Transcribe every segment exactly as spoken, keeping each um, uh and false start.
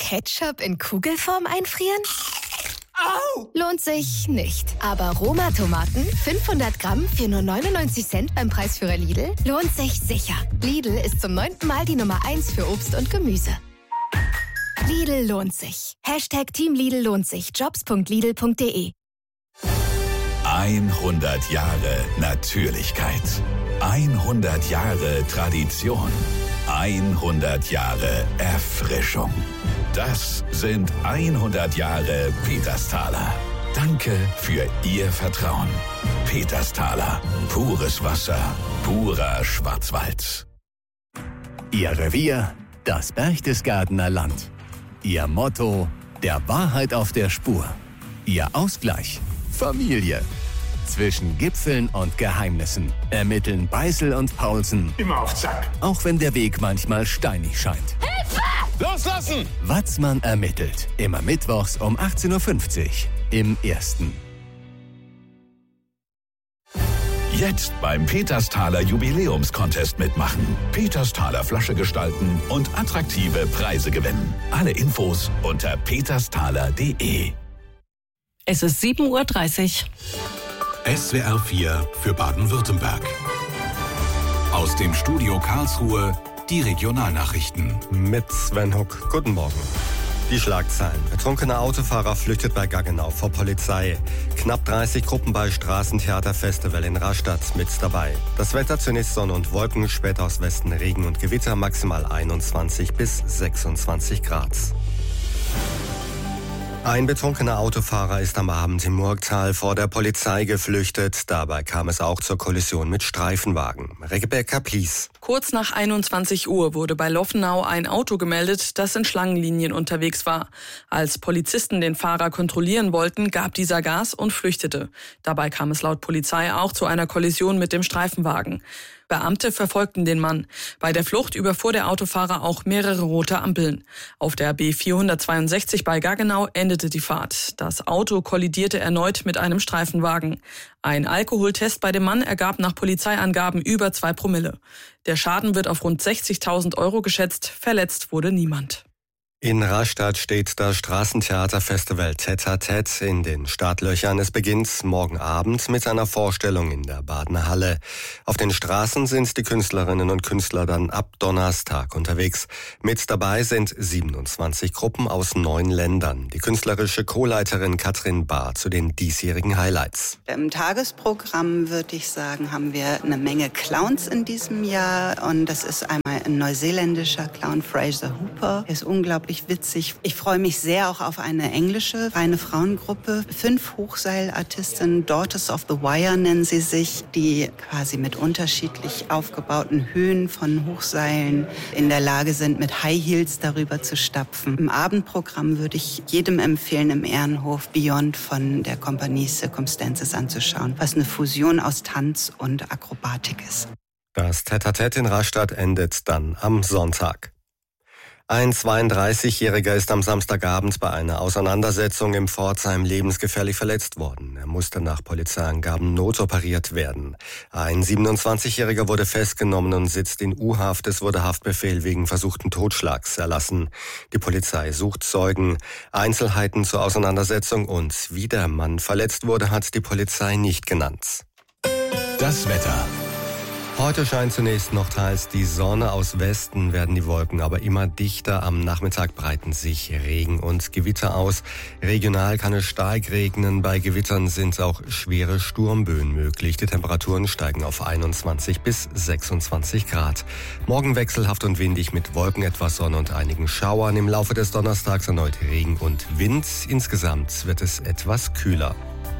Ketchup in Kugelform einfrieren? Au! Lohnt sich nicht. Aber Roma-Tomaten, fünfhundert Gramm für nur neunundneunzig Cent beim Preisführer Lidl, lohnt sich sicher. Lidl ist zum neunten Mal die Nummer eins für Obst und Gemüse. Lidl lohnt sich. Hashtag Team Lidl lohnt sich. jobs punkt lidl punkt de. hundert Jahre Natürlichkeit. hundert Jahre Tradition. hundert Jahre Erfrischung. Das sind hundert Jahre Petersthaler. Danke für Ihr Vertrauen. Petersthaler. Pures Wasser. Purer Schwarzwald. Ihr Revier, das Berchtesgadener Land. Ihr Motto, der Wahrheit auf der Spur. Ihr Ausgleich, Familie. Zwischen Gipfeln und Geheimnissen ermitteln Beißel und Paulsen. Immer auf Zack. Auch wenn der Weg manchmal steinig scheint. Hilfe! Loslassen! Watzmann ermittelt. Immer mittwochs um achtzehn Uhr fünfzig im Ersten. Jetzt beim Petersthaler Jubiläumscontest mitmachen. Petersthaler Flasche gestalten und attraktive Preise gewinnen. Alle Infos unter petersthaler punkt de. Es ist sieben Uhr dreißig. S W R vier für Baden-Württemberg. Aus dem Studio Karlsruhe die Regionalnachrichten. Mit Sven Huck. Guten Morgen. Die Schlagzeilen. Betrunkener Autofahrer flüchtet bei Gaggenau vor Polizei. Knapp dreißig Gruppen bei Straßentheaterfestival in Rastatt mit dabei. Das Wetter zunächst Sonne und Wolken, später aus Westen Regen und Gewitter, maximal einundzwanzig bis sechsundzwanzig Grad. Ein betrunkener Autofahrer ist am Abend im Murgtal vor der Polizei geflüchtet. Dabei kam es auch zur Kollision mit Streifenwagen. Rebecca Plies. Kurz nach einundzwanzig Uhr wurde bei Loffenau ein Auto gemeldet, das in Schlangenlinien unterwegs war. Als Polizisten den Fahrer kontrollieren wollten, gab dieser Gas und flüchtete. Dabei kam es laut Polizei auch zu einer Kollision mit dem Streifenwagen. Beamte verfolgten den Mann. Bei der Flucht überfuhr der Autofahrer auch mehrere rote Ampeln. Auf der B vierhundertzweiundsechzig bei Gaggenau endete die Fahrt. Das Auto kollidierte erneut mit einem Streifenwagen. Ein Alkoholtest bei dem Mann ergab nach Polizeiangaben über zwei Promille. Der Schaden wird auf rund sechzigtausend Euro geschätzt. Verletzt wurde niemand. In Rastatt steht das Straßentheaterfestival Tête-à-Tête in den Startlöchern. Es beginnt morgen Abend mit einer Vorstellung in der Badener Halle. Auf den Straßen sind die Künstlerinnen und Künstler dann ab Donnerstag unterwegs. Mit dabei sind siebenundzwanzig Gruppen aus neun Ländern. Die künstlerische Co-Leiterin Katrin Bahr zu den diesjährigen Highlights. Im Tagesprogramm würde ich sagen, haben wir eine Menge Clowns in diesem Jahr. Und das ist einmal ein neuseeländischer Clown, Fraser Hooper. Er ist unglaublich witzig. Ich freue mich sehr auch auf eine englische, reine Frauengruppe. Fünf Hochseilartistinnen, Daughters of the Wire nennen sie sich, die quasi mit unterschiedlich aufgebauten Höhen von Hochseilen in der Lage sind, mit High Heels darüber zu stapfen. Im Abendprogramm würde ich jedem empfehlen, im Ehrenhof Beyond von der Kompanie Circumstances anzuschauen, was eine Fusion aus Tanz und Akrobatik ist. Das Tête-à-Tête in Rastatt endet dann am Sonntag. Ein zweiunddreißigjähriger ist am Samstagabend bei einer Auseinandersetzung im Pforzheim lebensgefährlich verletzt worden. Er musste nach Polizeiangaben notoperiert werden. Ein siebenundzwanzigjähriger wurde festgenommen und sitzt in U-Haft. Es wurde Haftbefehl wegen versuchten Totschlags erlassen. Die Polizei sucht Zeugen. Einzelheiten zur Auseinandersetzung und wie der Mann verletzt wurde, hat die Polizei nicht genannt. Das Wetter. Heute scheint zunächst noch teils die Sonne. Aus Westen werden die Wolken aber immer dichter. Am Nachmittag breiten sich Regen und Gewitter aus. Regional kann es stark regnen. Bei Gewittern sind auch schwere Sturmböen möglich. Die Temperaturen steigen auf einundzwanzig bis sechsundzwanzig Grad. Morgen wechselhaft und windig mit Wolken, etwas Sonne und einigen Schauern. Im Laufe des Donnerstags erneut Regen und Wind. Insgesamt wird es etwas kühler.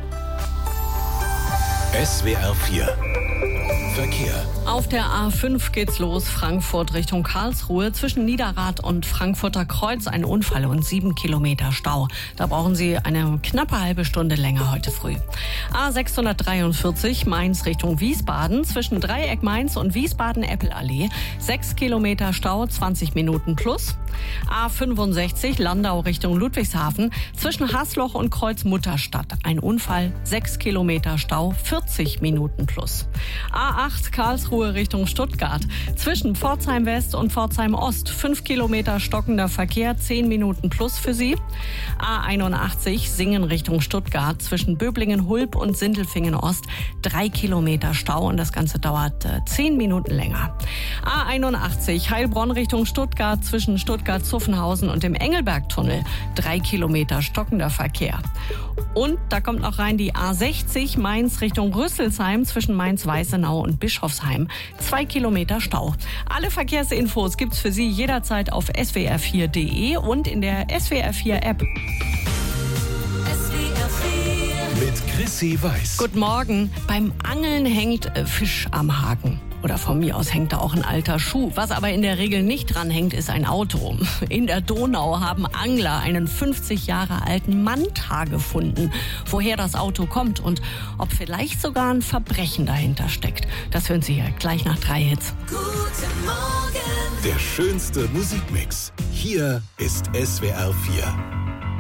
S W R vier Verkehr. Auf der A fünf geht's los, Frankfurt Richtung Karlsruhe. Zwischen Niederrad und Frankfurter Kreuz ein Unfall und sieben Kilometer Stau. Da brauchen Sie eine knappe halbe Stunde länger heute früh. A sechshundertdreiundvierzig Mainz Richtung Wiesbaden. Zwischen Dreieck Mainz und Wiesbaden-Eppelallee. sechs Kilometer Stau, zwanzig Minuten plus. A fünfundsechzig Landau Richtung Ludwigshafen. Zwischen Hasloch und Kreuz Mutterstadt. Ein Unfall, sechs Kilometer Stau, vierzig Minuten plus. A acht Karlsruhe Richtung Stuttgart. Zwischen Pforzheim West und Pforzheim Ost fünf Kilometer stockender Verkehr, zehn Minuten plus für Sie. A einundachtzig Singen Richtung Stuttgart. Zwischen Böblingen-Hulb und Sindelfingen Ost drei Kilometer Stau und das Ganze dauert äh, zehn Minuten länger. A einundachtzig Heilbronn Richtung Stuttgart. Zwischen Stuttgart-Zuffenhausen und dem Engelbergtunnel drei Kilometer stockender Verkehr. Und da kommt noch rein die A sechzig Mainz Richtung Rüsselsheim zwischen Mainz-Weißenau und Bischofsheim. Zwei Kilometer Stau. Alle Verkehrsinfos gibt's für Sie jederzeit auf s w r vier punkt d e und in der S W R vier App. Mit Chrissy Weiß. Guten Morgen. Beim Angeln hängt Fisch am Haken. Oder von mir aus hängt da auch ein alter Schuh. Was aber in der Regel nicht dran hängt, ist ein Auto. In der Donau haben Angler einen fünfzig Jahre alten Manta gefunden. Woher das Auto kommt und ob vielleicht sogar ein Verbrechen dahinter steckt, das hören Sie hier gleich nach drei Hits. Guten Morgen. Der schönste Musikmix. Hier ist S W R vier.